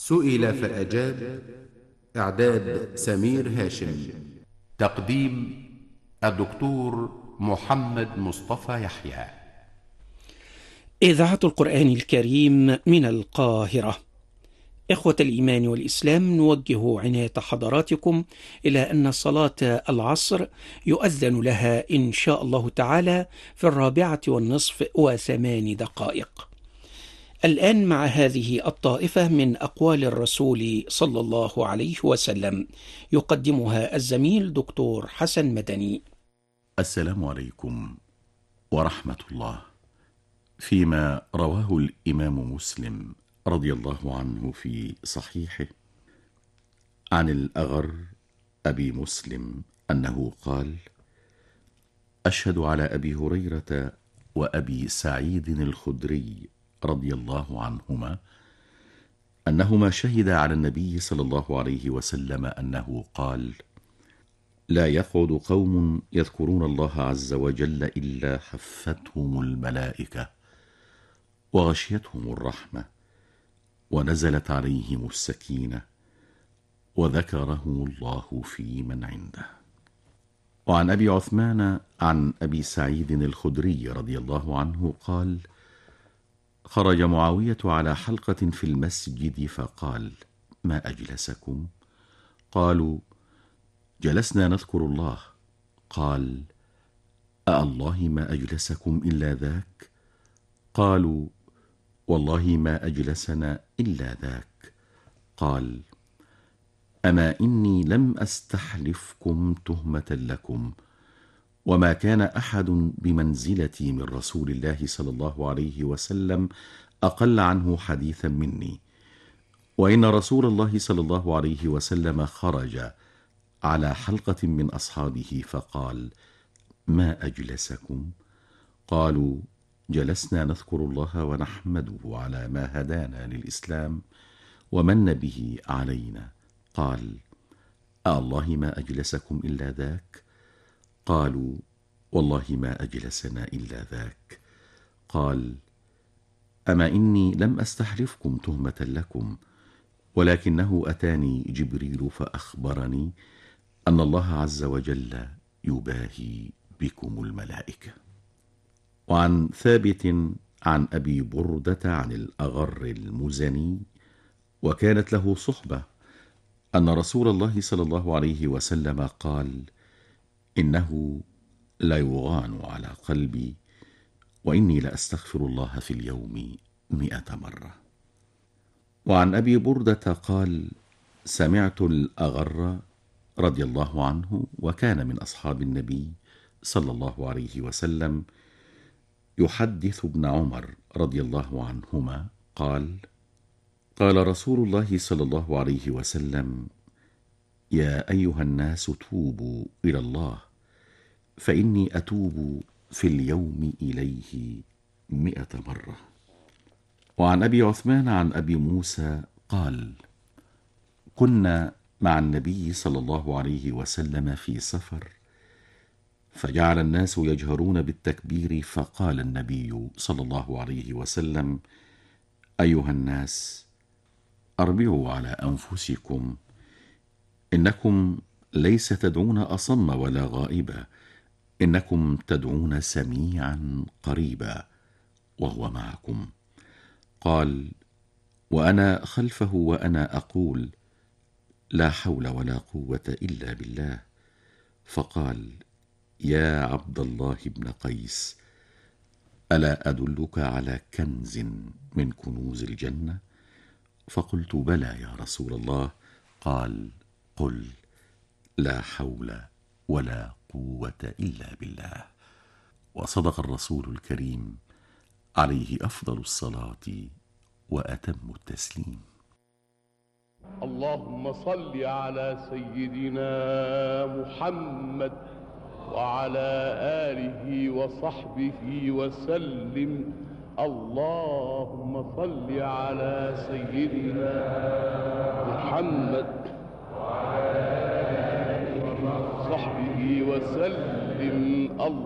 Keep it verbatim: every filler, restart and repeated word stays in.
سئل فأجاب. إعداد سمير هاشم. تقديم الدكتور محمد مصطفى يحيى. إذاعة القرآن الكريم من القاهرة. إخوة الإيمان والإسلام، نوجه عناية حضراتكم إلى أن صلاة العصر يؤذن لها إن شاء الله تعالى في الرابعة والنصف وثمان دقائق. الآن مع هذه الطائفة من أقوال الرسول صلى الله عليه وسلم، يقدمها الزميل دكتور حسن مدني. السلام عليكم ورحمة الله. فيما رواه الإمام مسلم رضي الله عنه في صحيحه عن الأغر أبي مسلم أنه قال: أشهد على أبي هريرة وأبي سعيد الخدري رضي الله عنهما أنهما شهدا على النبي صلى الله عليه وسلم أنه قال: لا يقعد قوم يذكرون الله عز وجل إلا حفتهم الملائكة وغشيتهم الرحمة ونزلت عليهم السكينة وذكرهم الله في من عنده. وعن أبي عثمان عن أبي سعيد الخدري رضي الله عنه قال: خرج معاوية على حلقة في المسجد فقال: ما أجلسكم؟ قالوا: جلسنا نذكر الله. قال: أالله ما أجلسكم إلا ذاك؟ قالوا: والله ما أجلسنا إلا ذاك. قال: أما إني لم أستحلفكم تهمة لكم، وما كان أحد بمنزلتي من رسول الله صلى الله عليه وسلم أقل عنه حديثا مني، وإن رسول الله صلى الله عليه وسلم خرج على حلقة من أصحابه فقال: ما أجلسكم؟ قالوا: جلسنا نذكر الله ونحمده على ما هدانا للإسلام ومن به علينا. قال: أالله ما أجلسكم إلا ذاك؟ قالوا: والله ما أجلسنا إلا ذاك. قال: أما إني لم أستحلفكم تهمة لكم، ولكنه أتاني جبريل فأخبرني أن الله عز وجل يباهي بكم الملائكة. وعن ثابت عن أبي بردة عن الأغر المزني وكانت له صحبة أن رسول الله صلى الله عليه وسلم قال: إنه لا يغان على قلبي، وإني لأستغفر الله في اليوم مئة مرة. وعن أبي بردة قال: سمعت الأغر رضي الله عنه وكان من أصحاب النبي صلى الله عليه وسلم يحدث ابن عمر رضي الله عنهما قال: قال رسول الله صلى الله عليه وسلم: يا أيها الناس توبوا إلى الله، فإني أتوب في اليوم إليه مئة مرة. وعن أبي عثمان عن أبي موسى قال: كنا مع النبي صلى الله عليه وسلم في سفر، فجعل الناس يجهرون بالتكبير، فقال النبي صلى الله عليه وسلم: أيها الناس، أربعوا على أنفسكم، إنكم ليس تدعون أصم ولا غائبا، إنكم تدعون سميعا قريبا وهو معكم. قال: وأنا خلفه وأنا أقول: لا حول ولا قوة إلا بالله. فقال: يا عبد الله بن قيس، ألا أدلك على كنز من كنوز الجنة؟ فقلت: بلى يا رسول الله. قال: قل: لا حول ولا قوة إلا بالله. وصدق الرسول الكريم عليه أفضل الصلاة وأتم التسليم. اللهم صل على سيدنا محمد وعلى آله وصحبه وسلم. اللهم صل على سيدنا محمد وعلى آله وصحبه وسلم.